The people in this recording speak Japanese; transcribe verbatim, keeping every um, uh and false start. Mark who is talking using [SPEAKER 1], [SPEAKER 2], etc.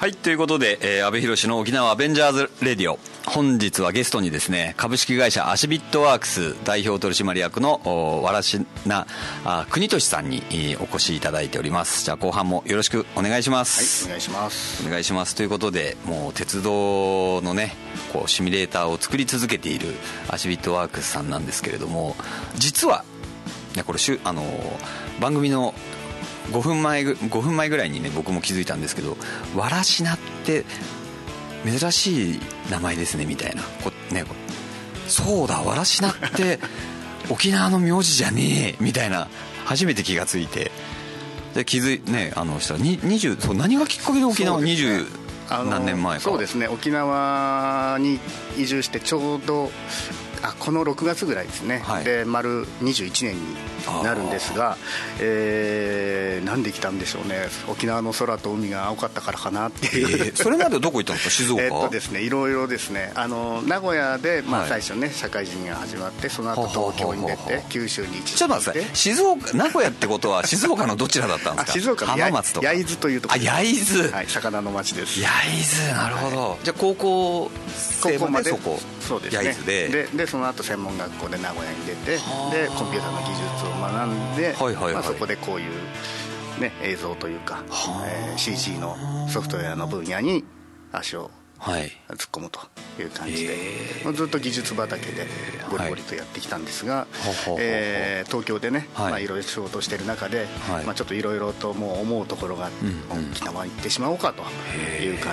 [SPEAKER 1] はい、ということで、えー、阿部寛の沖縄アベンジャーズレディオ、本日はゲストにですね、株式会社アシビットワークス代表取締役のわらしな国俊さんにお越しいただいております。じゃあ後半もよろしくお願いします。
[SPEAKER 2] はい、お願いします
[SPEAKER 1] お願いしますということで、もう鉄道のねこうシミュレーターを作り続けているアシビットワークスさんなんですけれども、実は、ね、これあの番組のごふんまえ、ごふんまえぐらいにね僕も気づいたんですけど、わらしなって珍しい名前ですねみたいなこ、ね、そうだわらしなって沖縄の名字じゃねえみたいな、初めて気がついて、で気づいねあのしたらににじゅうそう何がきっかけで沖縄にじゅう何年前か。
[SPEAKER 2] そうですね、沖縄に移住してちょうどあこのろくがつぐらいですね、はい、で丸にじゅういちねんになるんですが、えー、なんで来たんでしょうね。沖縄の空と海が青かったからかなっていう、
[SPEAKER 1] えー、それまでどこ行ったんですか？静岡？
[SPEAKER 2] えっとですね、いろいろですね、あの名古屋で、まあ、最初ね、はい、社会人が始まって、その後東京に出て九州に一
[SPEAKER 1] 時ちょっと待ってください、静岡名古屋ってことは静岡のどちらだったんですか？
[SPEAKER 2] あ静岡の
[SPEAKER 1] 浜松とか
[SPEAKER 2] 焼津というところです。
[SPEAKER 1] あ焼津、
[SPEAKER 2] はい、魚の町です。
[SPEAKER 1] 焼津、なるほど、はい、じゃあ高校生までそこ
[SPEAKER 2] そうですね、
[SPEAKER 1] 焼津で、
[SPEAKER 2] ででその後専門学校で名古屋に出て、でコンピューターの技術を学んで、はいはいはい、まあ、そこでこういう、ね、映像というか、えー、シージー のソフトウェアの分野に足を突っ込むという感じで、はい、ずっと技術畑でゴリゴリとやってきたんですが、はい、えー、東京でね、はい、まあ、いろいろ仕事をしている中で、はい、まあ、ちょっといろいろともう思うところがあって、うんうん、沖縄に行ってしまおうかという感